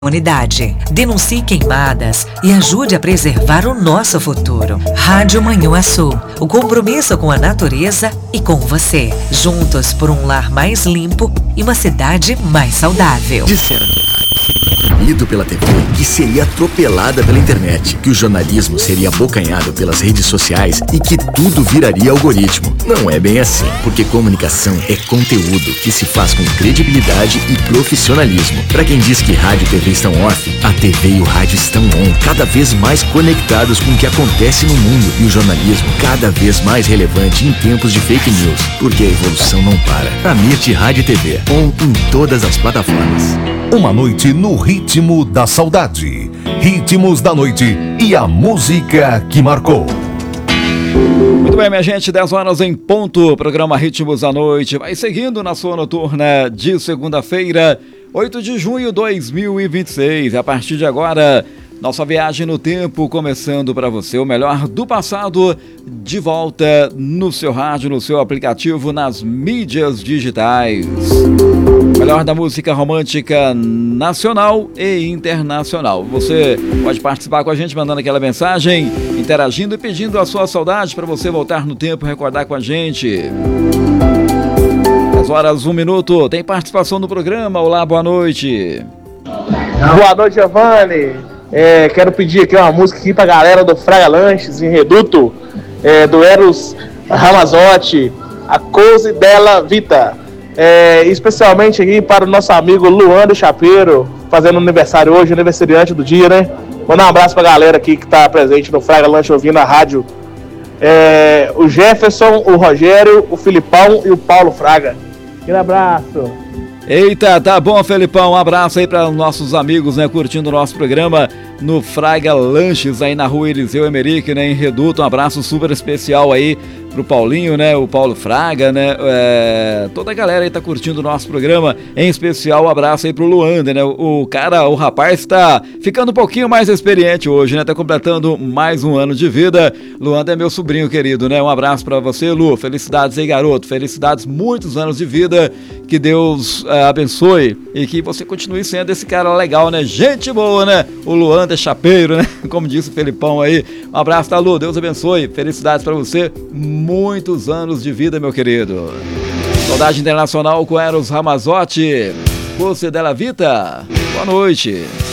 Comunidade. Denuncie queimadas e ajude a preservar o nosso futuro. Rádio Manhuaçu, o compromisso com a natureza e com você. Juntos por um lar mais limpo e uma cidade mais saudável. Lido pela TV, que seria atropelada pela internet, que o jornalismo seria abocanhado pelas redes sociais e que tudo viraria algoritmo. Não é bem assim, porque comunicação é conteúdo que se faz com credibilidade e profissionalismo. Para quem diz que rádio e TV estão off, a TV e o rádio estão on, cada vez mais conectados com o que acontece no mundo, e o jornalismo cada vez mais relevante em tempos de fake news, porque a evolução não para. Amit Rádio e TV, on em todas as plataformas. Uma noite no ritmo da saudade. Ritmos da noite e a música que marcou. Muito bem, minha gente, 10 horas em ponto. Programa Ritmos da Noite vai seguindo na sua noturna de segunda-feira, 8 de junho de 2026. A partir de agora, nossa viagem no tempo começando para você. O melhor do passado de volta no seu rádio, no seu aplicativo, nas mídias digitais. Melhor da música romântica nacional e internacional. Você pode participar com a gente mandando aquela mensagem, interagindo e pedindo a sua saudade para você voltar no tempo e recordar com a gente. 10 horas, 1 minuto. Tem participação no programa. Olá, boa noite. Boa noite, Giovanni. Quero pedir aqui uma música aqui pra galera do Fraga Lanches, em Reduto, do Eros Ramazotti, a Cose della Vita. Especialmente aqui para o nosso amigo Luan de Chapeiro, fazendo aniversário hoje, aniversariante do dia, né? Mandar um abraço pra galera aqui que tá presente no Fraga Lanche ouvindo a rádio. O Jefferson, o Rogério, o Filipão e o Paulo Fraga. Aquele abraço. Eita, tá bom, Felipão, um abraço aí para os nossos amigos, né, curtindo o nosso programa no Fraga Lanches, aí na rua Eliseu Emerick, né, em Reduto. Um abraço super especial aí pro Paulinho, né, o Paulo Fraga, né, toda a galera aí tá curtindo o nosso programa, em especial um abraço aí pro Luander, né, o rapaz tá ficando um pouquinho mais experiente hoje, né, tá completando mais um ano de vida. Luander é meu sobrinho querido, né, um abraço pra você, Lu, felicidades aí, garoto, felicidades, muitos anos de vida, que Deus abençoe e que você continue sendo esse cara legal, né, gente boa, né, o Luander Chapeiro, né, como disse o Felipão aí. Um abraço, tá, Lu, Deus abençoe, felicidades pra você, muitos anos de vida, meu querido. Saudade internacional com Eros Ramazotti, Cose della Vita. Boa noite.